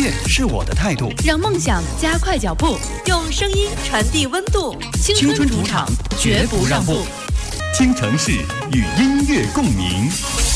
乐是我的态度， 让梦想加快脚步， 用声音传递温度。 青春主场，绝不让步。 京城市与音乐共鸣。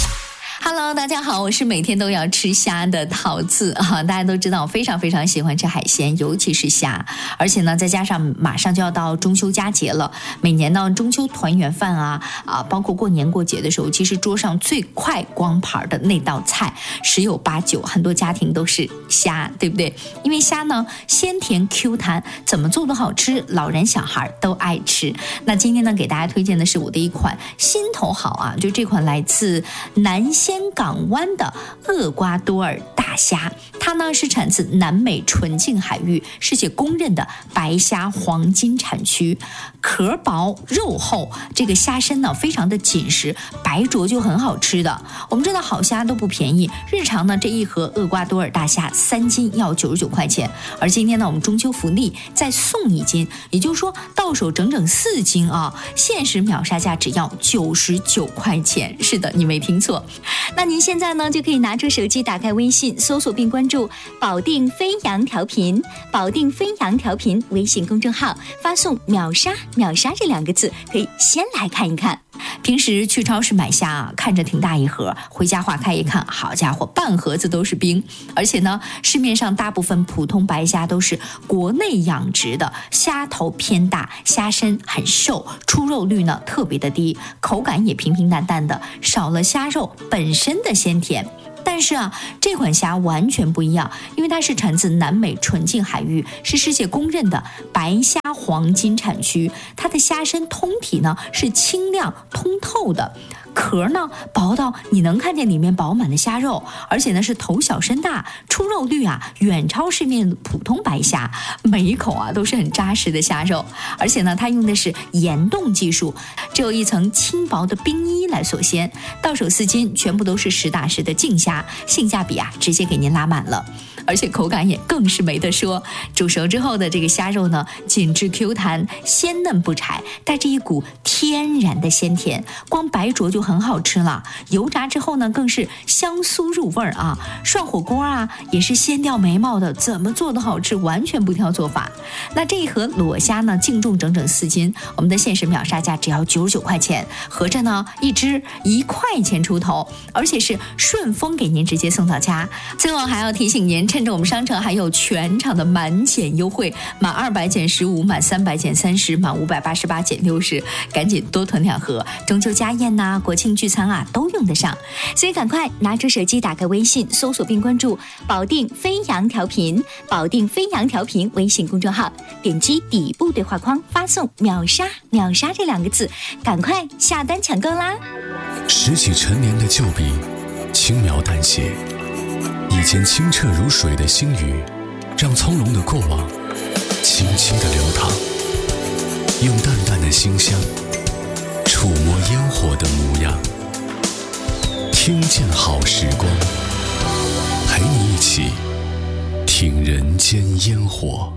Hello， 大家好，我是每天都要吃虾的桃子啊！大家都知道我非常非常喜欢吃海鲜，尤其是虾，而且呢，再加上马上就要到中秋佳节了，每年呢中秋团圆饭包括过年过节的时候，其实桌上最快光盘的那道菜十有八九，很多家庭都是虾，对不对？因为虾呢鲜甜 Q 弹，怎么做都好吃，老人小孩都爱吃。那今天呢，给大家推荐的是我的一款心头好啊，就这款来自南仙港湾的厄瓜多尔大虾，它呢是产自南美纯净海域，世界公认的白虾黄金产区，壳薄肉厚，这个虾身呢非常的紧实，白灼就很好吃的。我们知道好虾都不便宜，日常呢这一盒厄瓜多尔大虾3斤要99块钱，而今天呢我们中秋福利再送1斤，也就是说到手整整4斤啊，限时秒杀价只要99块钱。是的，你没听错。 那您现在呢就可以拿出手机，打开微信，搜索并关注保定飞扬调频，保定飞扬调频微信公众号，发送秒杀秒杀这2个字，可以先来看一看。 平时去超市买虾看着挺大一盒，回家化开一看，好家伙，半盒子都是冰。而且呢，市面上大部分普通白虾都是国内养殖的，虾头偏大，虾身很瘦，出肉率呢特别的低，口感也平平淡淡的，少了虾肉本身的鲜甜。但是这款虾完全不一样，因为它是产自南美纯净海域，是世界公认的白虾黄金产区。它的虾身通体呢是清亮通透的，壳呢薄到你能看见里面饱满的虾肉，而且呢是头小身大，出肉率远超市面普通白虾，每一口都是很扎实的虾肉。而且呢它用的是盐冻技术，只有一层轻薄的冰衣来锁鲜，到手4斤全部都是实打实的净虾，性价比直接给您拉满了。而且口感也更是没得说，煮熟之后的这个虾肉呢紧致 Q 弹，鲜嫩不柴，带着一股天然的鲜甜，光白灼就很好吃了，油炸之后呢更是香酥入味啊，涮火锅也是鲜掉眉毛的，怎么做都好吃，完全不挑做法。那这一盒裸虾呢净重整整4斤，我们的限时秒杀价只要99块钱，合着呢一只1块钱出头，而且是顺丰给您直接送到家。最后还要提醒您，趁着我们商城还有全场的满减优惠，满200减15，满300减30，满588减60，赶紧多囤2盒，中秋家宴国庆聚餐都用得上。 所以赶快拿出手机，打开微信，搜索并关注保定飞扬调频，保定飞扬调频微信公众号，点击底部对话框，发送秒杀秒杀这2个字，赶快下单抢购啦！ 拾起陈年的旧笔，轻描淡写，以前清澈如水的星宇，让从容的过往轻轻地流淌，用淡淡的馨香触摸烟火的模样，听见好时光，陪你一起听人间烟火。